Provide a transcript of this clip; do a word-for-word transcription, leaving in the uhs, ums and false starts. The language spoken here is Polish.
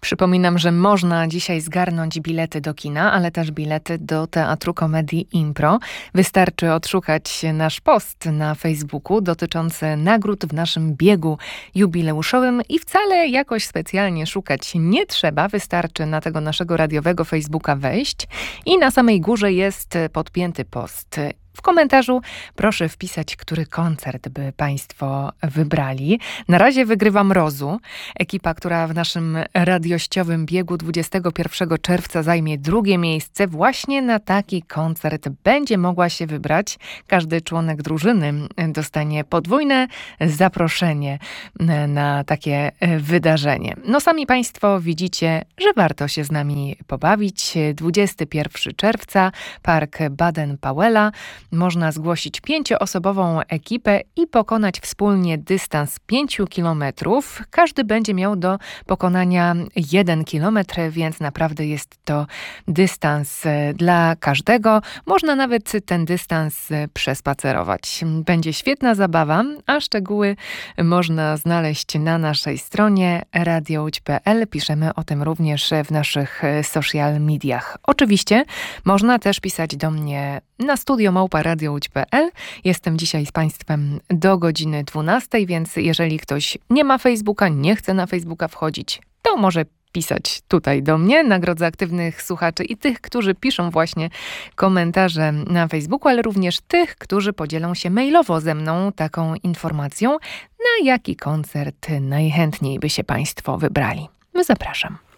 Przypominam, że można dzisiaj zgarnąć bilety do kina, ale też bilety do Teatru Komedii Impro. Wystarczy odszukać nasz post na Facebooku dotyczący nagród w naszym biegu jubileuszowym i wcale jakoś specjalnie szukać nie trzeba. Wystarczy na tego naszego radiowego Facebooka wejść i na samej górze jest podpięty post. W komentarzu proszę wpisać, który koncert by Państwo wybrali. Na razie wygrywa Mrozu. Ekipa, która w naszym radiościowym biegu dwudziestego pierwszego czerwca zajmie drugie miejsce, właśnie na taki koncert będzie mogła się wybrać. Każdy członek drużyny dostanie podwójne zaproszenie na takie wydarzenie. No sami Państwo widzicie, że warto się z nami pobawić. dwudziestego pierwszego czerwca, Park Baden-Powella. Można zgłosić pięcioosobową ekipę i pokonać wspólnie dystans pięciu kilometrów. Każdy będzie miał do pokonania jeden kilometr, więc naprawdę jest to dystans dla każdego. Można nawet ten dystans przespacerować. Będzie świetna zabawa, a szczegóły można znaleźć na naszej stronie radio łódź kropka pe el. Piszemy o tym również w naszych social mediach. Oczywiście można też pisać do mnie na studio małpa radio łódź kropka pe el. Jestem dzisiaj z Państwem do godziny dwunastej, więc jeżeli ktoś nie ma Facebooka, nie chce na Facebooka wchodzić, to może pisać tutaj do mnie. Nagrodzę aktywnych słuchaczy i tych, którzy piszą właśnie komentarze na Facebooku, ale również tych, którzy podzielą się mailowo ze mną taką informacją, na jaki koncert najchętniej by się Państwo wybrali. Zapraszam.